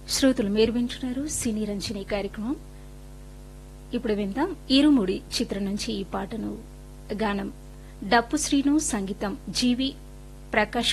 శ్రోతలు మీరు వింటున్నారు సినీ రంజని కార్యక్రమం. ఇప్పుడు విందాం ఇరుముడి చిత్రం నుంచి ఈ పాటను. గానం డప్పు శ్రీను, సంగీతం జీవి ప్రకాష్